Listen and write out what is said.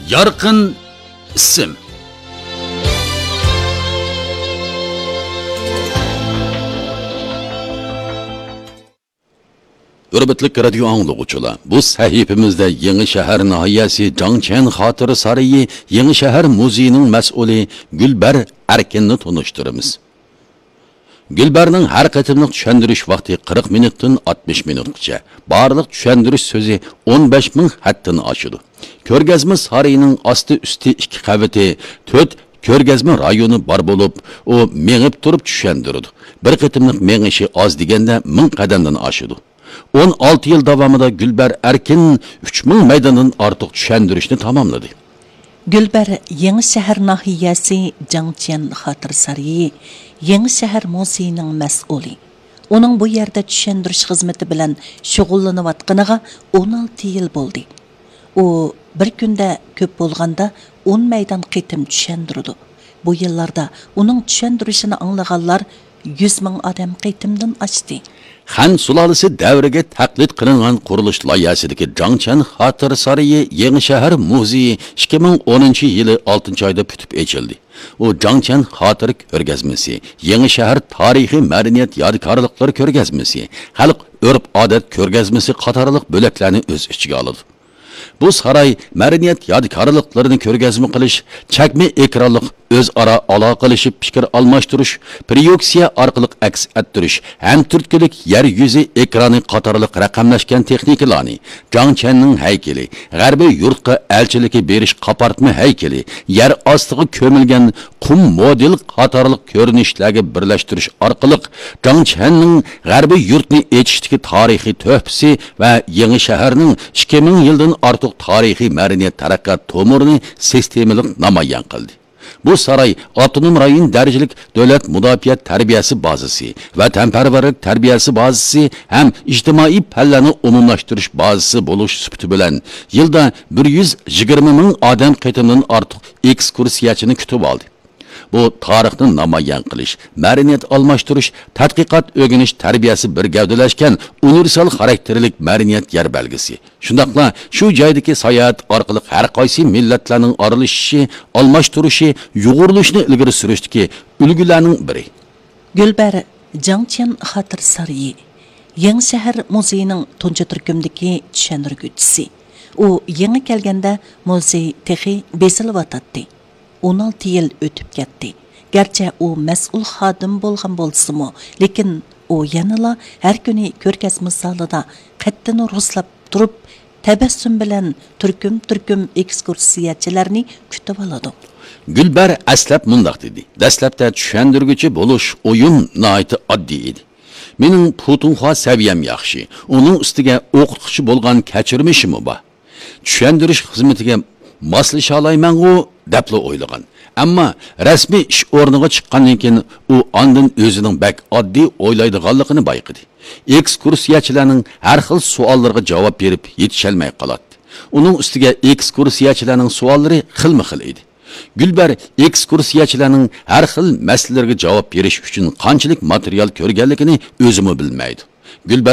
Yarqin ism. Hürmetlik radyo anlıqçılar, bu sahifimizde Yeni Şehir nahiyesi Zhangchen Xotiri Sarayı Yeni Şehir Muzeyining mas'uli Gulbar Erkinni tanıştırımız. Gulbarning har qatimliq tushundirish vaqti 40 minutdan 60 minutgacha. Barliq tushundirish so'zi 15 ming xatdan oshadi. Ko'rgazma sarayining osti-usti 2 qavati 4 ko'rgazma rayoni bor bo'lib, u mengib turib tushundiradi. Bir qatimliq mengishi oz deganda 1000 qadamdan oshadi. 16 yıl davamında Gulbar Erkin 3000 maydondan ortiq tushuntirishni tamamladı. Gulbar Yeni Şehir nahiyesi Zhangchen Xotiri Sarayı Yeni Şehir Muzeyining mas'uli. Onun bu yerde tushundirish xizmati bilan shug'ullanayotganiga 16 yil bo'ldi. U bir kunda ko'p bo'lganda 10 maydon qitim tushundirdi. Bu yillarda uning tushuntirishini anglaganlar 100 ming odam qitimdan oshdi. Han sulolasi davriga taqlid qilingan qurilish loyihasidagi Zhangchen Xotiri Sarayı Yeni Şehir Muzeyi 2010-yili 6-oyda putib ochildi. U Zhangchen Xotiri ko'rgazmasi, Yeni Şehir tarixiy madaniyat yodgorliklari ko'rgazmasi, xalq urf-odat ko'rgazmasi qatorliq bo'laklarni o'z ichiga oladi. Bu saray madaniyat yodgorliklarini ko'rgazma qilish, chakma ekranliq o'zaro aloqalashib fikr almashtirish, proyeksiya orqali aks ettirish, ham turtkilik yer yuzi ekrani qatorliq raqamlashgan texnikalarni, Zhangchenning haykali, g'arbiy yurtqa elchiligi berish qapartma haykali, yer ostiga ko'milgan qum model qatorliq ko'rinishlarga birlashtirish orqali Zhangchenning g'arbiy yurtni echishdagi tarixiy to'pisi va Yeni Şehirning 2000 yildan ortiq tarixiy madaniyat taraqqiyot to'mirini sistemalik namoyon qildi. Bu saray avtonom rayon darajalik davlat mudofiat tarbiyasi bazasi, vatanparvarlik tarbiyasi bazasi ham ijtimoiy fanlarni umumlashtirish bazasi bo'lish sifati bilan yilda 120 ming odam qaytadan ortiq ekskursiyachini kutib oldi. Bu tarixni namoyon qilish, madaniyat almashtirish, tadqiqot o'rganish tarbiyasi bir gavdalashgan universal xarakterlik madaniyat yer belgisi. Shundaqla shu joydagi sayohat orqali har qaysi millatlarning aralashishi, almashtirishi, yo'g'rilishni ilgari surishdagi ulgularning biri. Gulbar Zhangchen Xotiri Sarayı Yeni Şehir Muzeyining tunji turkumdagi tushuntirguvchisi. U yangi kelganda muzey texi besilyotdi. 16 yil o'tib ketdi. Gerçi u mas'ul xodim bo'lgan bo'lsa-mu, lekin u yanala har kuni ko'rgazma zalida qattini ruslab turib, tabassum bilan turkum ekskursiyachilarni kutib oladi. Gulbar aslab mundaq dedi. Dastlabda tushuntirguchi bo'lish o'yin nihoyat oddiy edi. Mening putunxo saviyam yaxshi. Uning ustiga o'qituvchi bo'lgan kechirmishim bor. Tushuntirish xizmatiga moslasha olmayman-ku debla o'ylagan. Ammo rasmiy ish o'rniga chiqqandan keyin u ondan o'zining bak oddiy o'ylaydiganligini bayqadi. Ekskursiyachilarning har xil savollarga javob berib yetisholmay qoladi. Uning ustiga ekskursiyachilarning savollari xilma-xil edi. Gulbar ekskursiyachilarning har xil masalalarga javob berish uchun qanchalik material ko'rganligini o'zimi bilmaydi. Gulbar